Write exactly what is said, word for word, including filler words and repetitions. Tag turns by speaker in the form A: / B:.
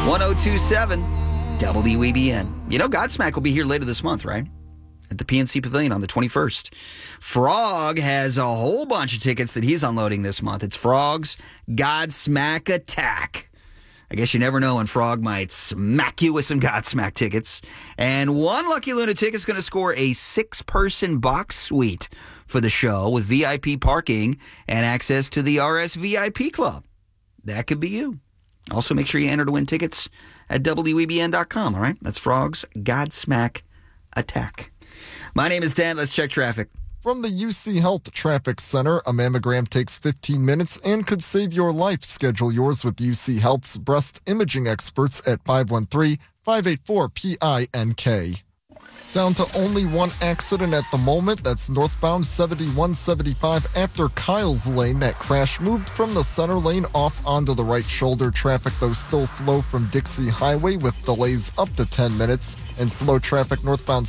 A: one oh two point seven W E B N. You know, Godsmack will be here later this month, right? At the P N C Pavilion on the twenty-first. Frog has a whole bunch of tickets that he's unloading this month. It's Frog's Godsmack Attack. I guess you never know when Frog might smack you with some Godsmack tickets. And one lucky lunatic is going to score a six-person box suite for the show with V I P parking and access to the R S V I P Club. That could be you. Also, make sure you enter to win tickets at W E B N dot com, all right? That's Frog's Godsmack Attack. My name is Dan. Let's check traffic.
B: From the U C Health Traffic Center, a mammogram takes fifteen minutes and could save your life. Schedule yours with U C Health's breast imaging experts at five one three, five eight four, P I N K. Down to only one accident at the moment. That's northbound seventy-one seventy-five after Kyle's Lane. That crash moved from the center lane off onto the right shoulder. Traffic, though, still slow from Dixie Highway with delays up to ten minutes. And slow traffic northbound